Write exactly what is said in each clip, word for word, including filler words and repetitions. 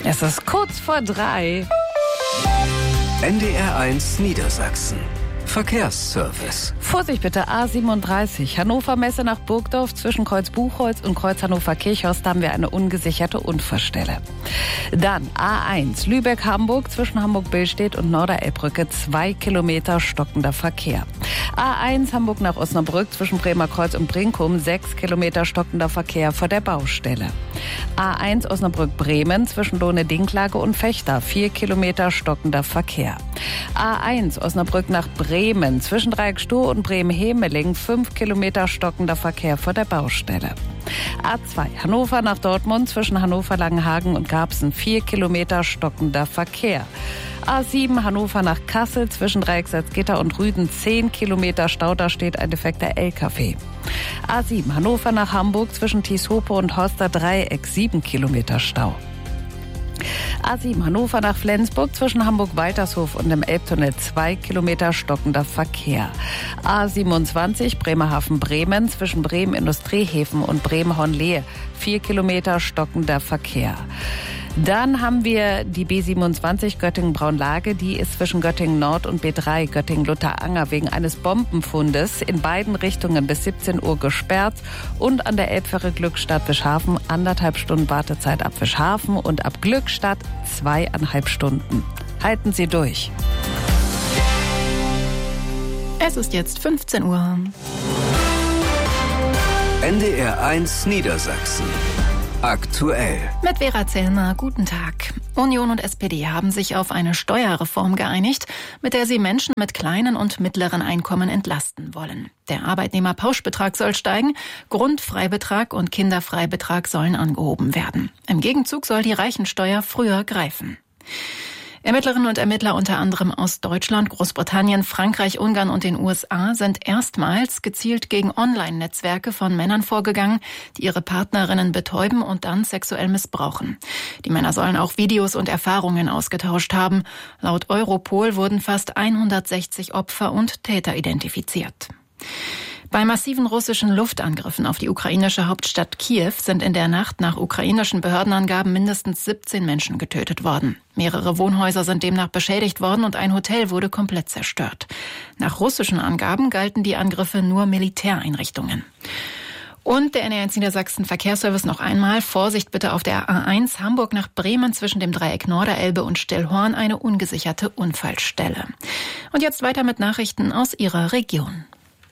Es ist kurz vor drei. N D R eins Niedersachsen. Verkehrsservice. Vorsicht bitte, A siebenunddreißig. Hannover Messe nach Burgdorf zwischen Kreuz Buchholz und Kreuz Hannover Kirchhorst haben wir eine ungesicherte Unfallstelle. Dann A eins Lübeck-Hamburg zwischen Hamburg-Billstedt und Norderelbbrücke zwei Kilometer stockender Verkehr. A eins Hamburg nach Osnabrück zwischen Bremer Kreuz und Brinkum sechs Kilometer stockender Verkehr vor der Baustelle. A eins Osnabrück-Bremen zwischen Lohne-Dinklage und Vechta vier Kilometer stockender Verkehr. A eins Osnabrück nach Bremen zwischen Dreieckstoh und Bremen-Hemeling fünf Kilometer stockender Verkehr vor der Baustelle. A zwei Hannover nach Dortmund zwischen Hannover-Langenhagen und Garbsen vier Kilometer stockender Verkehr. A sieben Hannover nach Kassel zwischen Dreiecksalzgitter und Rüden zehn Kilometer Stau, da steht ein defekter L K W. A sieben Hannover nach Hamburg zwischen Tieshope und Horster Dreieck sieben Kilometer Stau. A sieben Hannover nach Flensburg zwischen Hamburg-Waltershof und dem Elbtunnel zwei Kilometer stockender Verkehr. A siebenundzwanzig Bremerhaven-Bremen zwischen Bremen-Industriehäfen und Bremen-Hornlehe vier Kilometer stockender Verkehr. Dann haben wir die B siebenundzwanzig Göttingen-Braunlage. Die ist zwischen Göttingen-Nord und B drei Göttingen-Lutteranger wegen eines Bombenfundes in beiden Richtungen bis siebzehn Uhr gesperrt. Und an der Elbfähre Glückstadt-Wischhafen anderthalb Stunden Wartezeit ab Wischhafen und ab Glückstadt zweieinhalb Stunden. Halten Sie durch. Es ist jetzt fünfzehn Uhr. N D R eins Niedersachsen. Aktuell. Mit Vera Zellmer, guten Tag. Union und S P D haben sich auf eine Steuerreform geeinigt, mit der sie Menschen mit kleinen und mittleren Einkommen entlasten wollen. Der Arbeitnehmerpauschbetrag soll steigen, Grundfreibetrag und Kinderfreibetrag sollen angehoben werden. Im Gegenzug soll die Reichensteuer früher greifen. Ermittlerinnen und Ermittler unter anderem aus Deutschland, Großbritannien, Frankreich, Ungarn und den U S A sind erstmals gezielt gegen Online-Netzwerke von Männern vorgegangen, die ihre Partnerinnen betäuben und dann sexuell missbrauchen. Die Männer sollen auch Videos und Erfahrungen ausgetauscht haben. Laut Europol wurden fast hundertsechzig Opfer und Täter identifiziert. Bei massiven russischen Luftangriffen auf die ukrainische Hauptstadt Kiew sind in der Nacht nach ukrainischen Behördenangaben mindestens siebzehn Menschen getötet worden. Mehrere Wohnhäuser sind demnach beschädigt worden und ein Hotel wurde komplett zerstört. Nach russischen Angaben galten die Angriffe nur Militäreinrichtungen. Und der N D R eins Niedersachsen Verkehrsservice noch einmal. Vorsicht bitte auf der A eins Hamburg nach Bremen zwischen dem Dreieck Norderelbe und Stillhorn eine ungesicherte Unfallstelle. Und jetzt weiter mit Nachrichten aus Ihrer Region.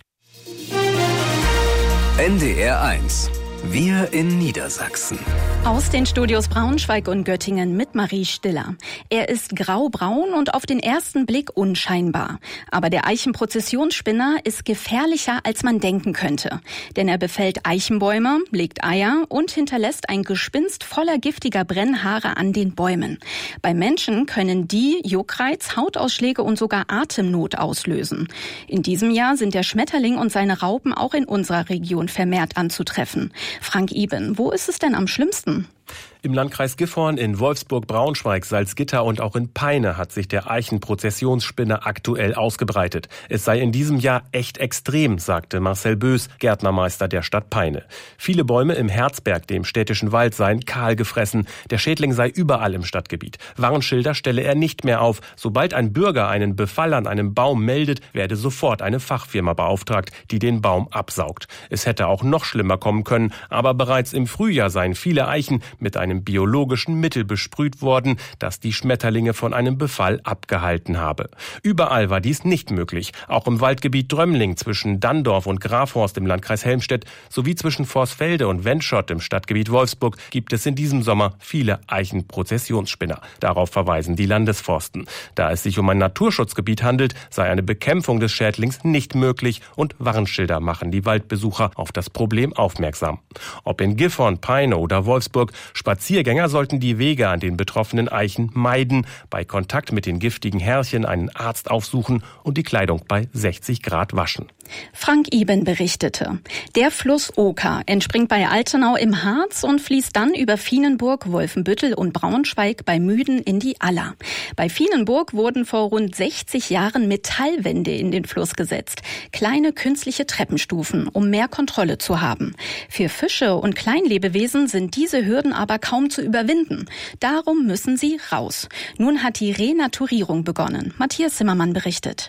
N D R eins. Wir in Niedersachsen. Aus den Studios Braunschweig und Göttingen mit Marie Stiller. Er ist graubraun und auf den ersten Blick unscheinbar. Aber der Eichenprozessionsspinner ist gefährlicher, als man denken könnte. Denn er befällt Eichenbäume, legt Eier und hinterlässt ein Gespinst voller giftiger Brennhaare an den Bäumen. Bei Menschen können die Juckreiz, Hautausschläge und sogar Atemnot auslösen. In diesem Jahr sind der Schmetterling und seine Raupen auch in unserer Region vermehrt anzutreffen. Frank Iben, wo ist es denn am schlimmsten? Im Landkreis Gifhorn, in Wolfsburg, Braunschweig, Salzgitter und auch in Peine hat sich der Eichenprozessionsspinner aktuell ausgebreitet. Es sei in diesem Jahr echt extrem, sagte Marcel Bös, Gärtnermeister der Stadt Peine. Viele Bäume im Herzberg, dem städtischen Wald, seien kahl gefressen. Der Schädling sei überall im Stadtgebiet. Warnschilder stelle er nicht mehr auf. Sobald ein Bürger einen Befall an einem Baum meldet, werde sofort eine Fachfirma beauftragt, die den Baum absaugt. Es hätte auch noch schlimmer kommen können, aber bereits im Frühjahr seien viele Eichen mit einem biologischen Mittel besprüht worden, das die Schmetterlinge von einem Befall abgehalten habe. Überall war dies nicht möglich. Auch im Waldgebiet Drömling zwischen Dandorf und Grafhorst im Landkreis Helmstedt sowie zwischen Vorsfelde und Wendschott im Stadtgebiet Wolfsburg gibt es in diesem Sommer viele Eichenprozessionsspinner. Darauf verweisen die Landesforsten. Da es sich um ein Naturschutzgebiet handelt, sei eine Bekämpfung des Schädlings nicht möglich und Warnschilder machen die Waldbesucher auf das Problem aufmerksam. Ob in Gifhorn, Peine oder Wolfsburg, Spaziergänger sollten die Wege an den betroffenen Eichen meiden, bei Kontakt mit den giftigen Härchen einen Arzt aufsuchen und die Kleidung bei sechzig Grad waschen. Frank Iben berichtete. Der Fluss Oker entspringt bei Altenau im Harz und fließt dann über Vienenburg, Wolfenbüttel und Braunschweig bei Müden in die Aller. Bei Vienenburg wurden vor rund sechzig Jahren Metallwände in den Fluss gesetzt. Kleine künstliche Treppenstufen, um mehr Kontrolle zu haben. Für Fische und Kleinlebewesen sind diese Hürden aber kaum zu überwinden. Darum müssen sie raus. Nun hat die Renaturierung begonnen. Matthias Zimmermann berichtet.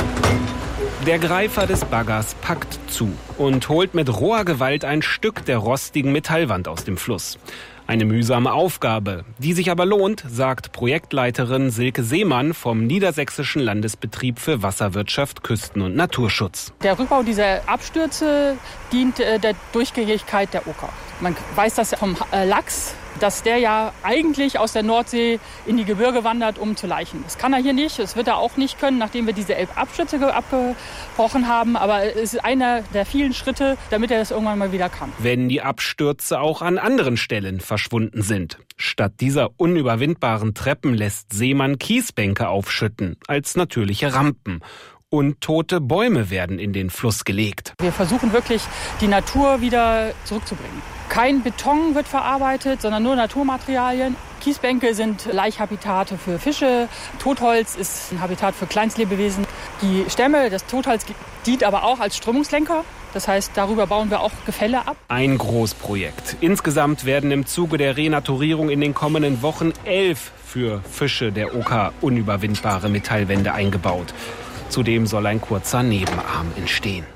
Der Greifer des Baggers packt zu und holt mit roher Gewalt ein Stück der rostigen Metallwand aus dem Fluss. Eine mühsame Aufgabe, die sich aber lohnt, sagt Projektleiterin Silke Seemann vom Niedersächsischen Landesbetrieb für Wasserwirtschaft, Küsten- und Naturschutz. Der Rückbau dieser Abstürze dient äh, der Durchgängigkeit der Oker. Man weiß das vom äh, Lachs, dass der ja eigentlich aus der Nordsee in die Gebirge wandert, um zu laichen. Das kann er hier nicht, das wird er auch nicht können, nachdem wir diese Abstürze abgebrochen haben. Aber es ist einer der vielen Schritte, damit er das irgendwann mal wieder kann. Wenn die Abstürze auch an anderen Stellen verschwunden sind. Statt dieser unüberwindbaren Treppen lässt Seemann Kiesbänke aufschütten, als natürliche Rampen. Und tote Bäume werden in den Fluss gelegt. Wir versuchen wirklich, die Natur wieder zurückzubringen. Kein Beton wird verarbeitet, sondern nur Naturmaterialien. Kiesbänke sind Laichhabitate für Fische. Totholz ist ein Habitat für Kleinstlebewesen. Die Stämme, das Totholz dient aber auch als Strömungslenker. Das heißt, darüber bauen wir auch Gefälle ab. Ein Großprojekt. Insgesamt werden im Zuge der Renaturierung in den kommenden Wochen elf für Fische der Oker unüberwindbare Metallwände eingebaut. Zudem soll ein kurzer Nebenarm entstehen.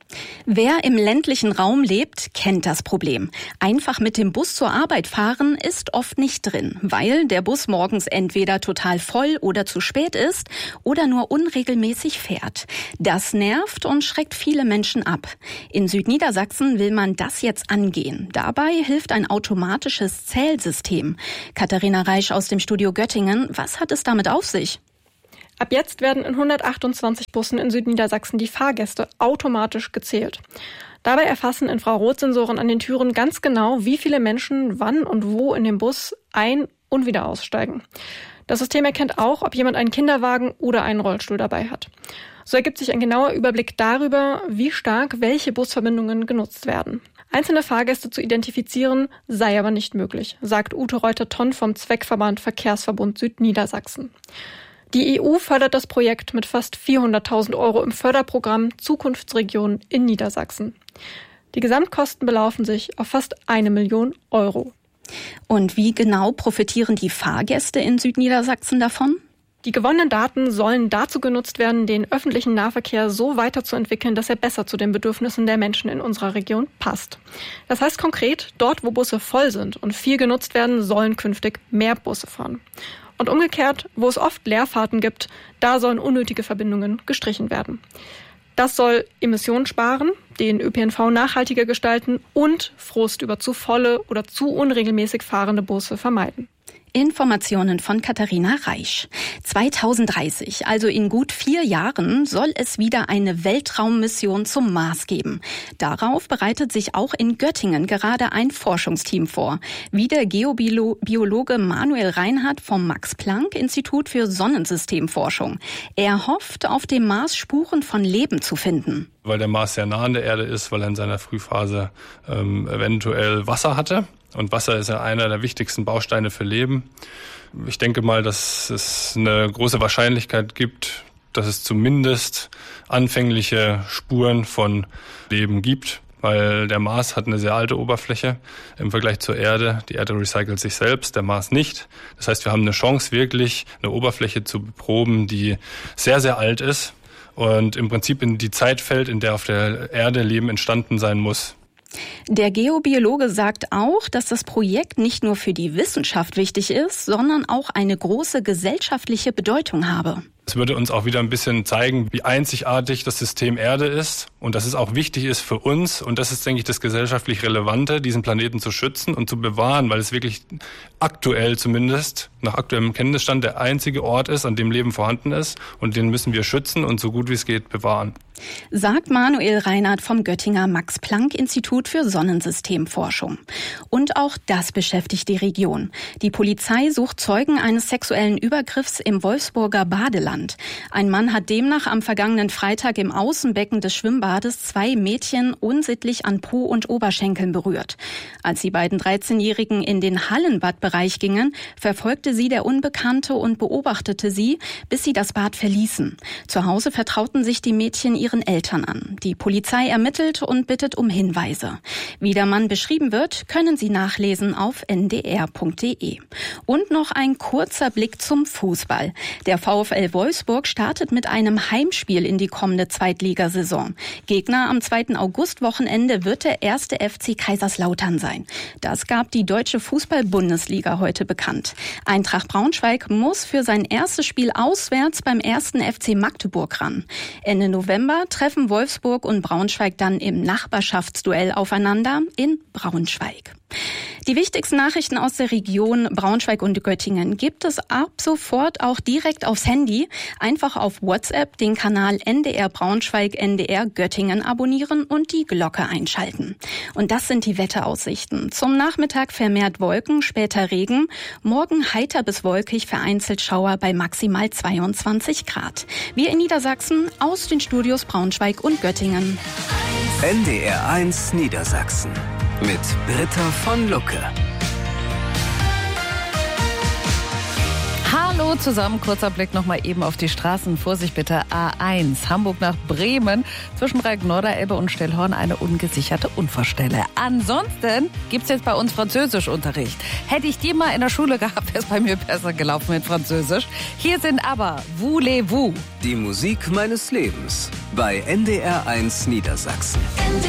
Wer im ländlichen Raum lebt, kennt das Problem. Einfach mit dem Bus zur Arbeit fahren ist oft nicht drin, weil der Bus morgens entweder total voll oder zu spät ist oder nur unregelmäßig fährt. Das nervt und schreckt viele Menschen ab. In Südniedersachsen will man das jetzt angehen. Dabei hilft ein automatisches Zählsystem. Katharina Reisch aus dem Studio Göttingen, was hat es damit auf sich? Ab jetzt werden in hundertachtundzwanzig Bussen in Südniedersachsen die Fahrgäste automatisch gezählt. Dabei erfassen Infrarotsensoren an den Türen ganz genau, wie viele Menschen wann und wo in dem Bus ein- und wieder aussteigen. Das System erkennt auch, ob jemand einen Kinderwagen oder einen Rollstuhl dabei hat. So ergibt sich ein genauer Überblick darüber, wie stark welche Busverbindungen genutzt werden. Einzelne Fahrgäste zu identifizieren, sei aber nicht möglich, sagt Ute Reuter-Tonn vom Zweckverband Verkehrsverbund Südniedersachsen. Die E U fördert das Projekt mit fast vierhunderttausend Euro im Förderprogramm Zukunftsregion in Niedersachsen. Die Gesamtkosten belaufen sich auf fast eine Million Euro. Und wie genau profitieren die Fahrgäste in Südniedersachsen davon? Die gewonnenen Daten sollen dazu genutzt werden, den öffentlichen Nahverkehr so weiterzuentwickeln, dass er besser zu den Bedürfnissen der Menschen in unserer Region passt. Das heißt konkret, dort wo Busse voll sind und viel genutzt werden, sollen künftig mehr Busse fahren. Und umgekehrt, wo es oft Leerfahrten gibt, da sollen unnötige Verbindungen gestrichen werden. Das soll Emissionen sparen, den Ö P N V nachhaltiger gestalten und Frust über zu volle oder zu unregelmäßig fahrende Busse vermeiden. Informationen von Katharina Reisch. zweitausenddreißig, also in gut vier Jahren, soll es wieder eine Weltraummission zum Mars geben. Darauf bereitet sich auch in Göttingen gerade ein Forschungsteam vor. Wie der Geobiologe Manuel Reinhardt vom Max-Planck-Institut für Sonnensystemforschung. Er hofft, auf dem Mars Spuren von Leben zu finden. Weil der Mars sehr nah an der Erde ist, weil er in seiner Frühphase ähm, eventuell Wasser hatte. Und Wasser ist ja einer der wichtigsten Bausteine für Leben. Ich denke mal, dass es eine große Wahrscheinlichkeit gibt, dass es zumindest anfängliche Spuren von Leben gibt, weil der Mars hat eine sehr alte Oberfläche im Vergleich zur Erde. Die Erde recycelt sich selbst, der Mars nicht. Das heißt, wir haben eine Chance, wirklich eine Oberfläche zu beproben, die sehr, sehr alt ist und im Prinzip in die Zeit fällt, in der auf der Erde Leben entstanden sein muss. Der Geobiologe sagt auch, dass das Projekt nicht nur für die Wissenschaft wichtig ist, sondern auch eine große gesellschaftliche Bedeutung habe. Es würde uns auch wieder ein bisschen zeigen, wie einzigartig das System Erde ist und dass es auch wichtig ist für uns. Und das ist, denke ich, das gesellschaftlich Relevante, diesen Planeten zu schützen und zu bewahren, weil es wirklich aktuell zumindest, nach aktuellem Kenntnisstand, der einzige Ort ist, an dem Leben vorhanden ist. Und den müssen wir schützen und so gut wie es geht bewahren. Sagt Manuel Reinhardt vom Göttinger Max-Planck-Institut für Sonnensystemforschung. Und auch das beschäftigt die Region. Die Polizei sucht Zeugen eines sexuellen Übergriffs im Wolfsburger Badeland. Deutschland. Ein Mann hat demnach am vergangenen Freitag im Außenbecken des Schwimmbades zwei Mädchen unsittlich an Po und Oberschenkeln berührt. Als die beiden dreizehnjährigen in den Hallenbadbereich gingen, verfolgte sie der Unbekannte und beobachtete sie, bis sie das Bad verließen. Zu Hause vertrauten sich die Mädchen ihren Eltern an. Die Polizei ermittelt und bittet um Hinweise. Wie der Mann beschrieben wird, können Sie nachlesen auf n d r punkt d e. Und noch ein kurzer Blick zum Fußball. Der VfL Wolfsburg startet mit einem Heimspiel in die kommende Zweitligasaison. Gegner am zweiten August-Wochenende wird der erste F C Kaiserslautern sein. Das gab die Deutsche Fußball-Bundesliga heute bekannt. Eintracht Braunschweig muss für sein erstes Spiel auswärts beim ersten F C Magdeburg ran. Ende November treffen Wolfsburg und Braunschweig dann im Nachbarschaftsduell aufeinander in Braunschweig. Die wichtigsten Nachrichten aus der Region Braunschweig und Göttingen gibt es ab sofort auch direkt aufs Handy. Einfach auf WhatsApp den Kanal N D R Braunschweig N D R Göttingen abonnieren und die Glocke einschalten. Und das sind die Wetteraussichten. Zum Nachmittag vermehrt Wolken, später Regen. Morgen heiter bis wolkig, vereinzelt Schauer bei maximal zweiundzwanzig Grad. Wir in Niedersachsen aus den Studios Braunschweig und Göttingen. N D R eins Niedersachsen mit Britta von Lucke. Hallo zusammen, kurzer Blick nochmal eben auf die Straßen. Vorsicht bitte, A eins, Hamburg nach Bremen. Zwischen Reik-Norderelbe und Stellhorn eine ungesicherte Unfallstelle. Ansonsten gibt's jetzt bei uns Französischunterricht. Hätte ich die mal in der Schule gehabt, wäre es bei mir besser gelaufen mit Französisch. Hier sind aber Voulez-vous. Die Musik meines Lebens bei N D R eins Niedersachsen.